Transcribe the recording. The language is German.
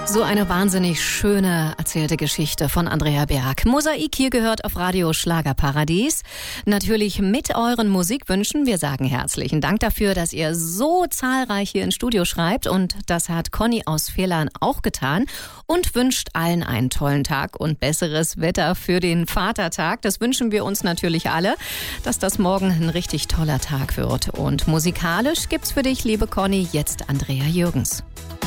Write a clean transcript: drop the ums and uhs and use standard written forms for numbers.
So eine wahnsinnig schöne erzählte Geschichte von Andrea Berg. Mosaik hier gehört auf Radio Schlagerparadies. Natürlich mit euren Musikwünschen. Wir sagen herzlichen Dank dafür, dass ihr so zahlreich hier ins Studio schreibt. Und das hat Conny aus Fehlern auch getan. Und wünscht allen einen tollen Tag und besseres Wetter für den Vatertag. Das wünschen wir uns natürlich alle, dass das morgen ein richtig toller Tag wird. Und musikalisch gibt's für dich, liebe Conny, jetzt Andrea Jürgens.